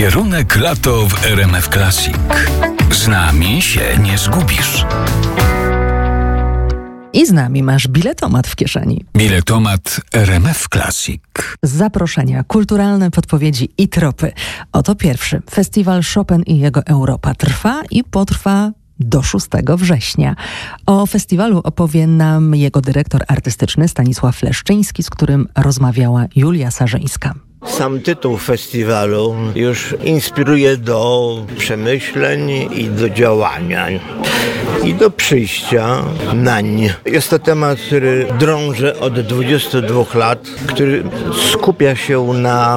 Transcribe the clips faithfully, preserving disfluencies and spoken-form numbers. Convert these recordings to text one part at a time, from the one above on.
Kierunek lato w R M F Classic. Z nami się nie zgubisz. I z nami masz biletomat w kieszeni. Biletomat R M F Classic. Zaproszenia, kulturalne podpowiedzi i tropy. Oto pierwszy. Festiwal Chopin i jego Europa trwa i potrwa do szóstego września. O festiwalu opowie nam jego dyrektor artystyczny Stanisław Leszczyński, z którym rozmawiała Julia Sarzyńska. Sam tytuł festiwalu już inspiruje do przemyśleń i do działania i do przyjścia nań. Jest to temat, który drąży od dwudziestu dwóch lat, który skupia się na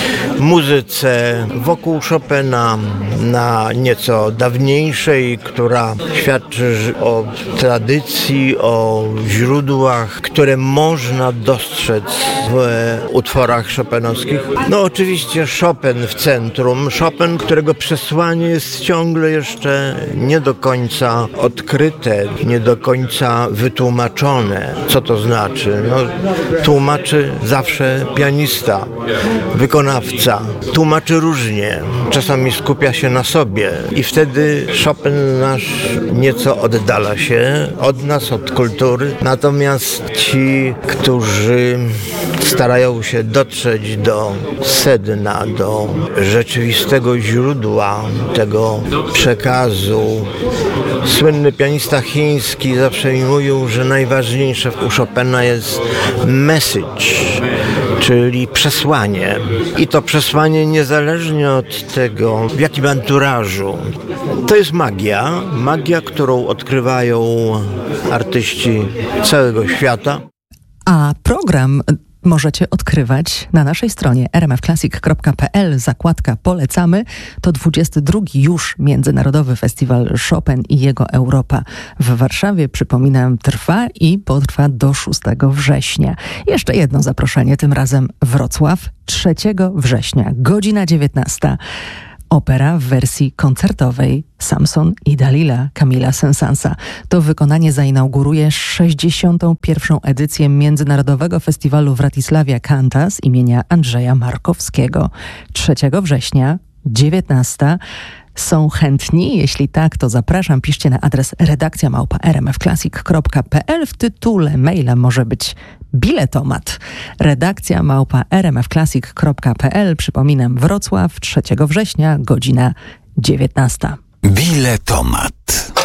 muzyce wokół Chopina, na nieco dawniejszej, która świadczy o tradycji, o źródłach, które można dostrzec w utworach chopinowskich. No oczywiście Chopin w centrum, Chopin, którego przesłanie jest ciągle jeszcze nie do końca odkryte, nie do końca wytłumaczone. Co to znaczy? No, tłumaczy zawsze pianista, wykonawca. Tłumaczy różnie, czasami skupia się na sobie i wtedy Chopin nasz nieco oddala się od nas, od kultury. Natomiast ci, którzy starają się dotrzeć do sedna, do rzeczywistego źródła tego przekazu. Słynny pianista chiński zawsze mi mówił, że najważniejsze u Chopina jest message, czyli przesłanie. I to przesłanie niezależnie od tego, w jakim anturażu. To jest magia, magia, którą odkrywają artyści całego świata. A program możecie odkrywać na naszej stronie r m f classic kropka p l, zakładka Polecamy. To dwudziesty drugi już Międzynarodowy Festiwal Chopin i jego Europa w Warszawie. Przypominam, trwa i potrwa do szóstego września. Jeszcze jedno zaproszenie, tym razem Wrocław, trzeciego września, godzina dziewiętnasta. Opera w wersji koncertowej Samson i Dalila Kamila Sensansa. To wykonanie zainauguruje sześćdziesiątą pierwszą edycję Międzynarodowego Festiwalu Wratysławia Kantas imienia Andrzeja Markowskiego. trzeciego września, dziewiętnasta. Są chętni? Jeśli tak, to zapraszam. Piszcie na adres redakcja małpa r m f classic kropka p l. W tytule maila może być biletomat. Redakcja małpa r m f classic kropka p l. Przypominam, Wrocław, trzeciego września, godzina dziewiętnasta. Biletomat.